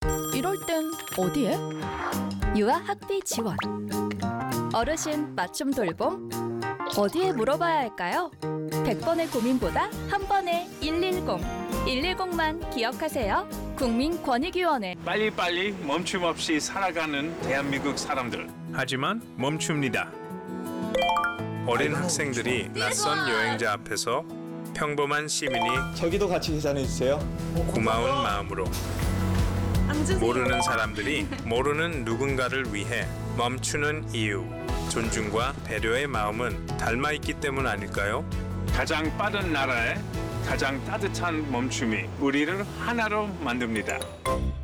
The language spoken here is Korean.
이럴 땐 어디에? 유아 학비 지원. 어르신 맞춤 돌봄. 어디에 물어봐야 할까요? 100번의 고민보다 한 번에 110. 110만 기억하세요. 국민권익위원회. 빨리빨리 멈춤 없이 살아가는 대한민국 사람들. 하지만 멈춥니다. 어린 학생들이 낯선 여행자 앞에서 평범한 시민이 저기도 같이 계산해 주세요. 고마운 마음으로 모르는 사람들이 모르는 누군가를 위해 멈추는 이유, 존중과 배려의 마음은 닮아있기 때문 아닐까요? 가장 빠른 나라에 가장 따뜻한 멈춤이 우리를 하나로 만듭니다.